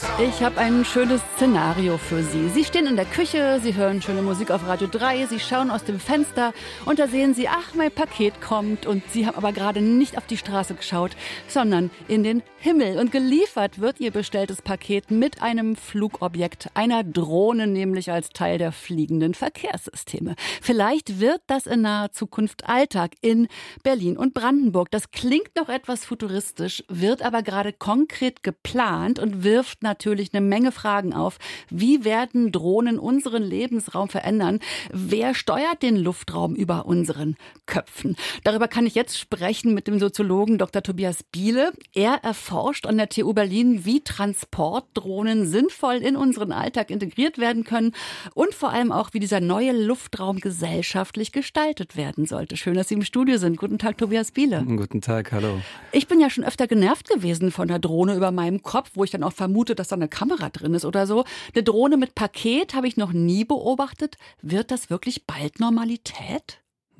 Ich habe ein schönes Szenario für Sie. Sie stehen in der Küche, Sie hören schöne Musik auf Radio 3, Sie schauen aus dem Fenster und da sehen Sie, ach, mein Paket kommt. Und Sie haben aber gerade nicht auf die Straße geschaut, sondern in den Himmel. Und geliefert wird Ihr bestelltes Paket mit einem Flugobjekt, einer Drohne, nämlich als Teil der fliegenden Verkehrssysteme. Vielleicht wird das in naher Zukunft Alltag in Berlin und Brandenburg. Das klingt noch etwas futuristisch, wird aber gerade konkret geplant und wirft natürlich eine Menge Fragen auf. Wie werden Drohnen unseren Lebensraum verändern? Wer steuert den Luftraum über unseren Köpfen? Darüber kann ich jetzt sprechen mit dem Soziologen Dr. Tobias Biele. Er erforscht an der TU Berlin, wie Transportdrohnen sinnvoll in unseren Alltag integriert werden können und vor allem auch, wie dieser neue Luftraum gesellschaftlich gestaltet werden sollte. Schön, dass Sie im Studio sind. Guten Tag, Tobias Biele. Guten Tag, hallo. Ich bin ja schon öfter genervt gewesen von der Drohne über meinem Kopf, wo ich dann auch vermute, dass da eine Kamera drin ist oder so. Eine Drohne mit Paket habe ich noch nie beobachtet. Wird das wirklich bald Normalität?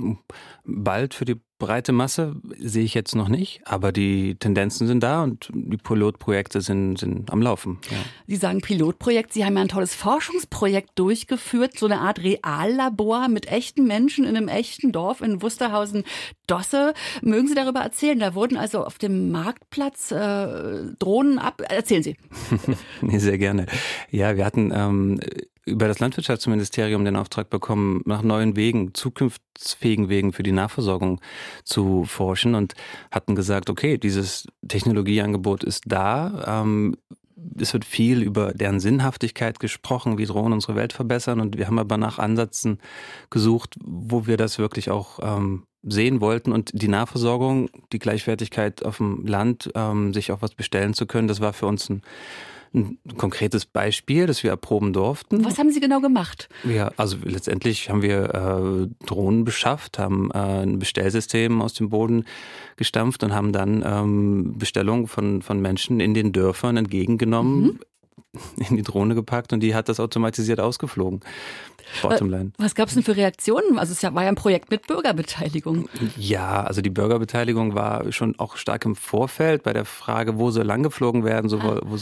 Bald für die breite Masse sehe ich jetzt noch nicht, aber die Tendenzen sind da und die Pilotprojekte sind am Laufen. Ja. Sie sagen Pilotprojekt, Sie haben ja ein tolles Forschungsprojekt durchgeführt, so eine Art Reallabor mit echten Menschen in einem echten Dorf in Wusterhausen-Dosse. Mögen Sie darüber erzählen? Da wurden also auf dem Marktplatz Drohnen Erzählen Sie. Nee, sehr gerne. Ja, wir hatten über das Landwirtschaftsministerium den Auftrag bekommen, nach neuen Wegen, zukunftsfähigen Wegen für die Nahversorgung zu forschen und hatten gesagt, okay, dieses Technologieangebot ist da. Es wird viel über deren Sinnhaftigkeit gesprochen, wie Drohnen unsere Welt verbessern. Und wir haben aber nach Ansätzen gesucht, wo wir das wirklich auch sehen wollten. Und die Nahversorgung, die Gleichwertigkeit auf dem Land, sich auch was bestellen zu können, das war für uns ein konkretes Beispiel, das wir erproben durften. Was haben Sie genau gemacht? Ja, also letztendlich haben wir Drohnen beschafft, haben ein Bestellsystem aus dem Boden gestampft und haben dann Bestellungen von Menschen in den Dörfern entgegengenommen, in die Drohne gepackt und die hat das automatisiert ausgeflogen. Bottomline. Was gab es denn für Reaktionen? Also es war ja ein Projekt mit Bürgerbeteiligung. Ja, also die Bürgerbeteiligung war schon auch stark im Vorfeld bei der Frage, wo soll langgeflogen werden,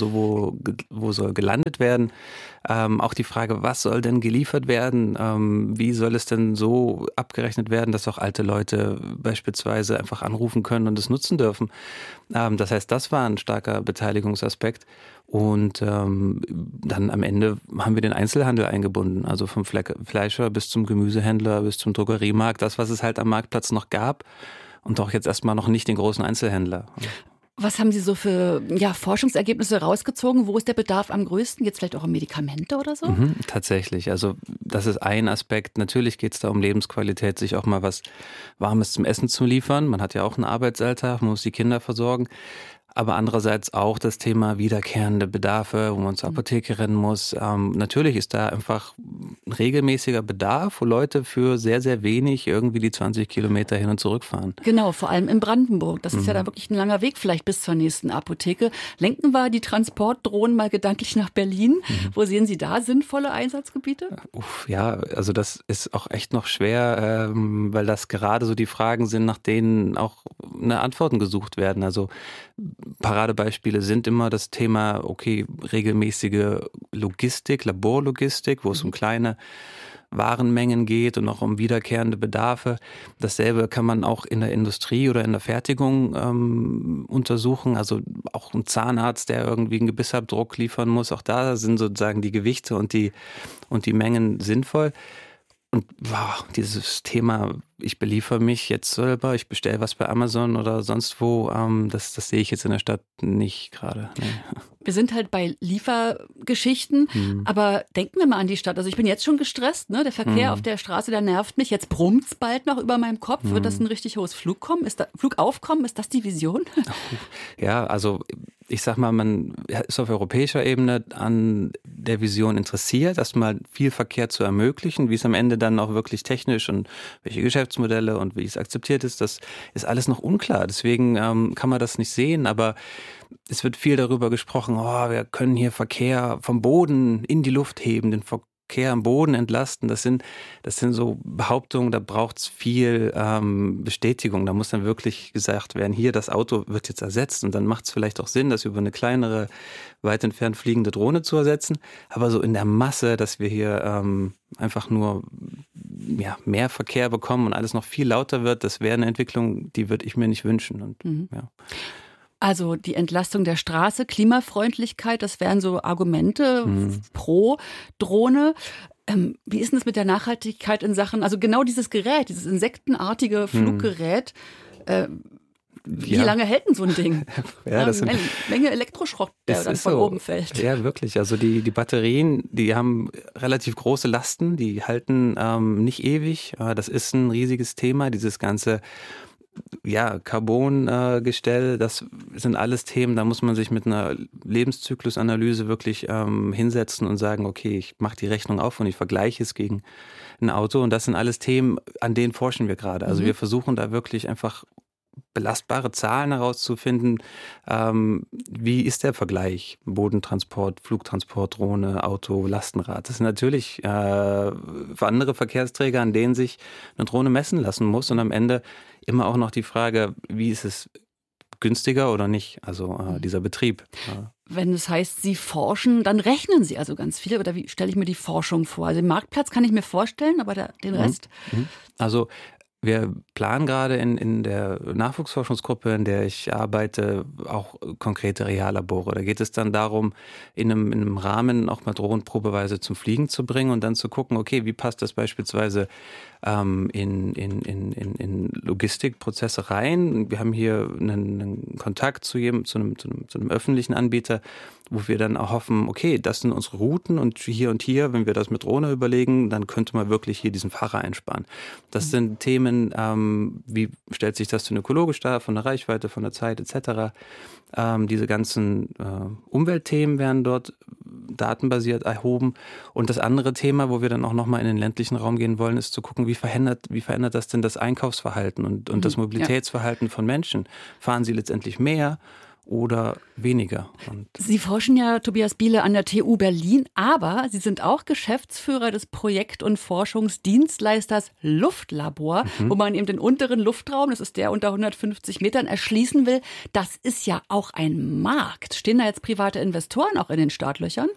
wo soll gelandet werden. Auch die Frage, was soll denn geliefert werden? Wie soll es denn so abgerechnet werden, dass auch alte Leute beispielsweise einfach anrufen können und es nutzen dürfen? Das heißt, das war ein starker Beteiligungsaspekt. Und dann am Ende haben wir den Einzelhandel eingebunden, also vom Fleischer bis zum Gemüsehändler, bis zum Drogeriemarkt, das, was es halt am Marktplatz noch gab und auch jetzt erstmal noch nicht den großen Einzelhändler. Was haben Sie so für Forschungsergebnisse rausgezogen? Wo ist der Bedarf am größten? Geht es vielleicht auch um Medikamente oder so? Tatsächlich, also das ist ein Aspekt. Natürlich geht es da um Lebensqualität, sich auch mal was Warmes zum Essen zu liefern. Man hat ja auch einen Arbeitsalltag, man muss die Kinder versorgen. Aber andererseits auch das Thema wiederkehrende Bedarfe, wo man zur Apotheke rennen muss. Natürlich ist da einfach ein regelmäßiger Bedarf, wo Leute für sehr, sehr wenig irgendwie die 20 Kilometer hin und zurück fahren. Genau, vor allem in Brandenburg. Das ist ja da wirklich ein langer Weg vielleicht bis zur nächsten Apotheke. Lenken wir die Transportdrohnen mal gedanklich nach Berlin. Wo sehen Sie da sinnvolle Einsatzgebiete? Ja, also das ist auch echt noch schwer, weil das gerade so die Fragen sind, nach denen auch Antworten gesucht werden. Also Paradebeispiele sind immer das Thema, okay, regelmäßige Logistik, Laborlogistik, wo es um kleine Warenmengen geht und auch um wiederkehrende Bedarfe. Dasselbe kann man auch in der Industrie oder in der Fertigung untersuchen. Also auch ein Zahnarzt, der irgendwie einen Gebissabdruck liefern muss, auch da sind sozusagen die Gewichte und die Mengen sinnvoll. Und dieses Thema, ich beliefere mich jetzt selber, ich bestelle was bei Amazon oder sonst wo, das sehe ich jetzt in der Stadt nicht gerade. Nee. Wir sind halt bei Liefergeschichten, aber denken wir mal an die Stadt. Also ich bin jetzt schon gestresst, ne? Der Verkehr auf der Straße, der nervt mich. Jetzt brummt's bald noch über meinem Kopf. Wird das ein richtig hohes Flugaufkommen? Ist das die Vision? Ja, also ich sag mal, man ist auf europäischer Ebene an der Vision interessiert, erstmal viel Verkehr zu ermöglichen. Wie es am Ende dann auch wirklich technisch und welche Geschäftsmodelle und wie es akzeptiert ist, das ist alles noch unklar. Deswegen kann man das nicht sehen, aber es wird viel darüber gesprochen, wir können hier Verkehr vom Boden in die Luft heben, den Verkehr am Boden entlasten, das sind so Behauptungen, da braucht es viel Bestätigung. Da muss dann wirklich gesagt werden, hier, das Auto wird jetzt ersetzt und dann macht es vielleicht auch Sinn, das über eine kleinere, weit entfernt fliegende Drohne zu ersetzen. Aber so in der Masse, dass wir hier einfach nur mehr Verkehr bekommen und alles noch viel lauter wird, das wäre eine Entwicklung, die würde ich mir nicht wünschen. Und, ja. Also die Entlastung der Straße, Klimafreundlichkeit, das wären so Argumente pro Drohne. Wie ist denn das mit der Nachhaltigkeit in Sachen, also genau dieses Gerät, dieses insektenartige Fluggerät, wie lange hält denn so ein Ding? Ja, das eine Menge Elektroschrott, der dann von oben fällt. Ja, wirklich. Also die Batterien, die haben relativ große Lasten, die halten nicht ewig. Das ist ein riesiges Thema, dieses ganze Carbon-Gestell, das sind alles Themen, da muss man sich mit einer Lebenszyklusanalyse wirklich hinsetzen und sagen, okay, ich mache die Rechnung auf und ich vergleiche es gegen ein Auto. Und das sind alles Themen, an denen forschen wir gerade. Also wir versuchen da wirklich einfach belastbare Zahlen herauszufinden. Wie ist der Vergleich? Bodentransport, Flugtransport, Drohne, Auto, Lastenrad. Das sind natürlich andere Verkehrsträger, an denen sich eine Drohne messen lassen muss. Und am Ende immer auch noch die Frage, wie ist es günstiger oder nicht? Also dieser Betrieb. Wenn es heißt, Sie forschen, dann rechnen Sie also ganz viel. Oder wie stelle ich mir die Forschung vor? Also den Marktplatz kann ich mir vorstellen, aber den Rest? Also wir planen gerade in der Nachwuchsforschungsgruppe, in der ich arbeite, auch konkrete Reallabore. Da geht es dann darum, in einem Rahmen auch mal Drohnen probeweise zum Fliegen zu bringen und dann zu gucken, okay, wie passt das beispielsweise in Logistikprozesse rein. Wir haben hier einen Kontakt zu einem öffentlichen Anbieter, wo wir dann auch hoffen, okay, das sind unsere Routen und hier, wenn wir das mit Drohne überlegen, dann könnte man wirklich hier diesen Fahrer einsparen. Das sind Themen, wie stellt sich das denn ökologisch dar, von der Reichweite, von der Zeit etc. Diese ganzen Umweltthemen werden dort datenbasiert erhoben. Und das andere Thema, wo wir dann auch nochmal in den ländlichen Raum gehen wollen, ist zu gucken, wie verändert das denn das Einkaufsverhalten und das Mobilitätsverhalten von Menschen? Fahren sie letztendlich mehr oder weniger? Sie forschen ja, Tobias Biele, an der TU Berlin, aber Sie sind auch Geschäftsführer des Projekt- und Forschungsdienstleisters Luftlabor, wo man eben den unteren Luftraum, das ist der unter 150 Metern, erschließen will. Das ist ja auch ein Markt. Stehen da jetzt private Investoren auch in den Startlöchern?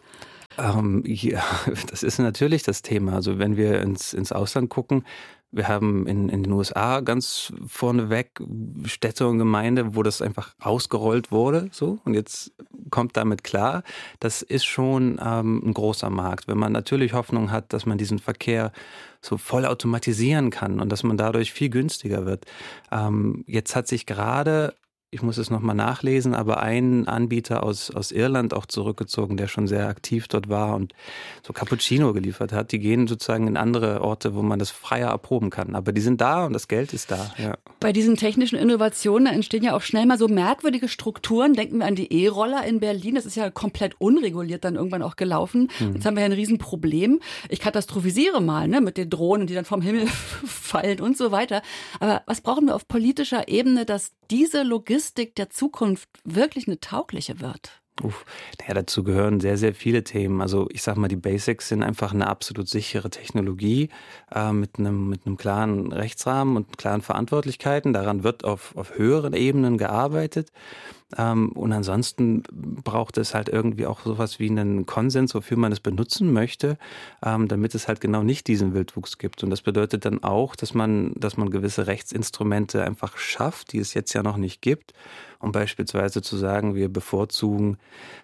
Ja, das ist natürlich das Thema. Also wenn wir ins Ausland gucken, wir haben in den USA ganz vorneweg Städte und Gemeinde, wo das einfach ausgerollt wurde, so, und jetzt kommt damit klar. Das ist schon ein großer Markt. Wenn man natürlich Hoffnung hat, dass man diesen Verkehr so voll automatisieren kann und dass man dadurch viel günstiger wird. Jetzt hat sich gerade, ich muss es nochmal nachlesen, aber ein Anbieter aus Irland auch zurückgezogen, der schon sehr aktiv dort war und so Cappuccino geliefert hat. Die gehen sozusagen in andere Orte, wo man das freier erproben kann. Aber die sind da und das Geld ist da. Ja. Bei diesen technischen Innovationen, da entstehen ja auch schnell mal so merkwürdige Strukturen. Denken wir an die E-Roller in Berlin. Das ist ja komplett unreguliert dann irgendwann auch gelaufen. Jetzt haben wir ja ein Riesenproblem. Ich katastrophisiere mal, ne, mit den Drohnen, die dann vom Himmel fallen und so weiter. Aber was brauchen wir auf politischer Ebene, dass diese Logistik der Zukunft wirklich eine taugliche wird? Ja, dazu gehören sehr, sehr viele Themen. Also ich sag mal, die Basics sind einfach eine absolut sichere Technologie mit einem klaren Rechtsrahmen und klaren Verantwortlichkeiten. Daran wird auf höheren Ebenen gearbeitet. Und ansonsten braucht es halt irgendwie auch sowas wie einen Konsens, wofür man es benutzen möchte, damit es halt genau nicht diesen Wildwuchs gibt. Und das bedeutet dann auch, dass man gewisse Rechtsinstrumente einfach schafft, die es jetzt ja noch nicht gibt, um beispielsweise zu sagen, wir bevorzugen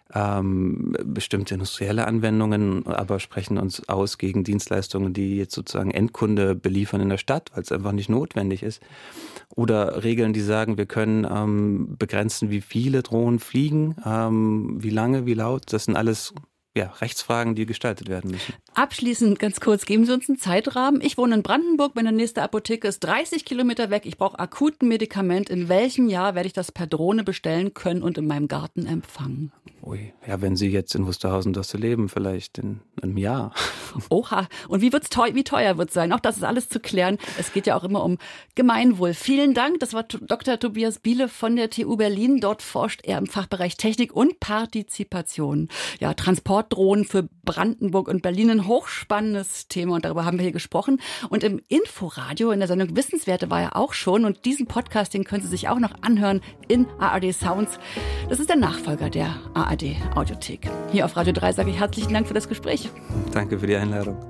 bestimmte industrielle Anwendungen, aber sprechen uns aus gegen Dienstleistungen, die jetzt sozusagen Endkunde beliefern in der Stadt, weil es einfach nicht notwendig ist. Oder Regeln, die sagen, wir können begrenzen, wie viele Drohnen fliegen, wie lange, wie laut. Das sind alles Rechtsfragen, die gestaltet werden müssen. Abschließend ganz kurz, geben Sie uns einen Zeitrahmen. Ich wohne in Brandenburg, meine nächste Apotheke ist 30 Kilometer weg. Ich brauche akut ein Medikament. In welchem Jahr werde ich das per Drohne bestellen können und in meinem Garten empfangen? Ja, wenn Sie jetzt in Wusterhausen das leben, vielleicht in einem Jahr. Oha. Und wie teuer wird es sein? Auch das ist alles zu klären. Es geht ja auch immer um Gemeinwohl. Vielen Dank. Das war Dr. Tobias Biele von der TU Berlin. Dort forscht er im Fachbereich Technik und Partizipation. Ja, Transportdrohnen für Brandenburg und Berlin. Ein hochspannendes Thema. Und darüber haben wir hier gesprochen. Und im Inforadio, in der Sendung Wissenswerte, war er auch schon. Und diesen Podcast, den können Sie sich auch noch anhören in ARD Sounds. Das ist der Nachfolger der ARD Audiothek. Hier auf Radio 3 sage ich herzlichen Dank für das Gespräch. Danke für die Einladung.